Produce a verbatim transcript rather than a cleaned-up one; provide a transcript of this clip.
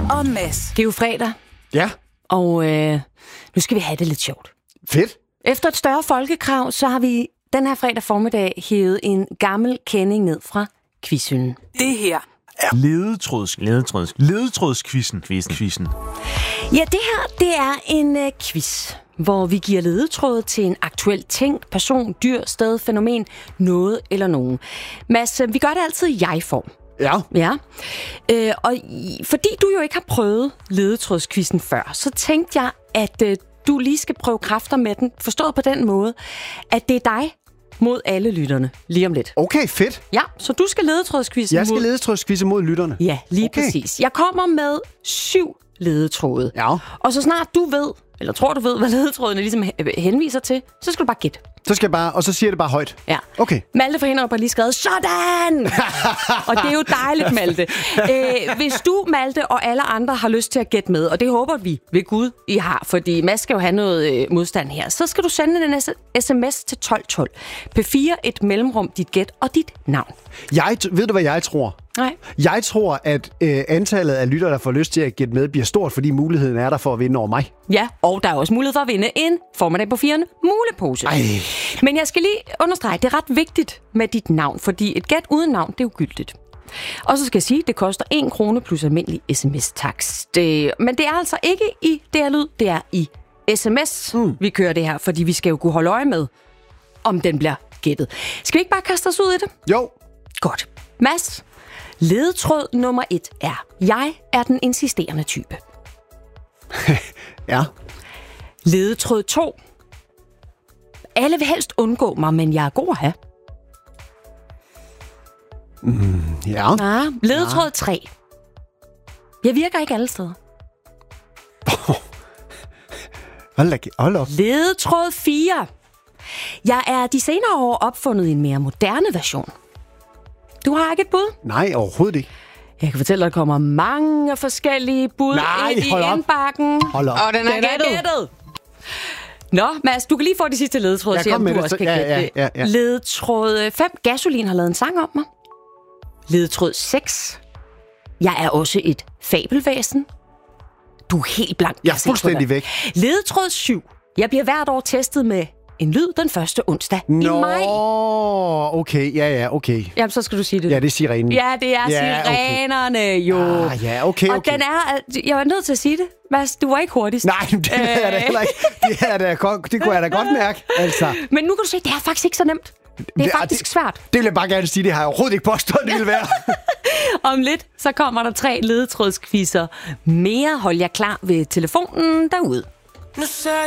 og Mads. Det er jo fredag, Ja, og øh, nu skal vi have det lidt sjovt. fedt. Efter et større folkekrav, så har vi den her fredag formiddag hævet en gammel kending ned fra quizhylden. Det her Ledetråds, ledetråds, ledetrådskvisten, quizzen, quizzen. Ja, det her, det er en øh, quiz, hvor vi giver ledetråde til en aktuel ting, person, dyr, sted, fænomen, noget eller nogen. Mads, øh, vi gør det altid i jeg-form. Ja. Ja, øh, og i, fordi du jo ikke har prøvet ledetrådskvisten før, så tænkte jeg, at øh, du lige skal prøve kræfter med den, forstået på den måde, at det er dig mod alle lytterne, lige om lidt. Okay, fedt. Ja, så du skal ledetrådskvisten Jeg skal mod... ledetrådskvise mod lytterne. Ja, lige Okay. præcis. Jeg kommer med syv ledetråde. Ja. Og så snart du ved, eller tror du ved, hvad ledetrådene ligesom henviser til, så skal du bare gætte. Så skal jeg bare, og så siger jeg det bare højt. Ja. Okay. Malte fra Hinderup har lige skrevet, sådan! Og det er jo dejligt, Malte. Æ, hvis du, Malte og alle andre har lyst til at gætte med, og det håber vi ved Gud, I har, fordi Mads skal jo have noget øh, modstand her, så skal du sende en sms til tolv tolv. P fire, et mellemrum, dit gæt og dit navn. Jeg, ved du, hvad jeg tror? Nej. Jeg tror, at øh, antallet af lyttere, der får lyst til at gætte med, bliver stort, fordi muligheden er der for at vinde over mig. Ja, og der er også mulighed for at vinde en formiddag på firende mulepose. Ej. Men jeg skal lige understrege, det er ret vigtigt med dit navn, fordi et gæt uden navn, det er ugyldigt. Og så skal jeg sige, at det koster en krone plus almindelig sms-takst. Det, men det er altså ikke i D R Lyd, det er i sms, mm. vi kører det her, fordi vi skal jo kunne holde øje med, om den bliver gættet. Skal vi ikke bare kaste os ud i det? Jo. Godt. Mads, ledetråd nummer et er, jeg er den insisterende type. Ja. Ledetråd to. Alle vil helst undgå mig, men jeg er god at have. Ja. Ja. Ledetråd tre. Jeg virker ikke alle steder. Hold da, hold op. Ledetråd fire. Jeg er de senere år opfundet i en mere moderne version. Du har ikke et bud? Nej, overhovedet ikke. Jeg kan fortælle, at der kommer mange forskellige bud Nej, ind i hold op. indbakken. Hold op. Og den er, den er gættet. gættet. Nå, Mads, du kan lige få de sidste ledetråd, Ja, se kom om med du det. også kan Ja, gætte ja, det. ja, ja. Ledetråd fem. Gasolin har lavet en sang om mig. Ledetråd seks. Jeg er også et fabelvæsen. Du er helt blank. Jeg er fuldstændig væk. Ledetråd syv. Jeg bliver hvert år testet med en lyd den første onsdag Nå, i maj. okay. Ja, ja, okay. Jamen, så skal du sige det. Ja, det er sirenen. Ja, det er Ja, okay. sirenerne jo. Ah, ja, okay, Og okay. den er... Jeg var nødt til at sige det. Mads, du var ikke hurtigst. Nej, det er jeg da heller ikke. Det, er da godt, det kunne jeg da godt mærke, altså. Men nu kan du se, det er faktisk ikke så nemt. Det er Det- faktisk det- svært. Det vil jeg bare gerne sige, det har jeg overhovedet ikke påstået, det ville være. Om lidt, så kommer der tre ledetrådskvisser mere. Hold jer klar ved telefonen derude. Nu ser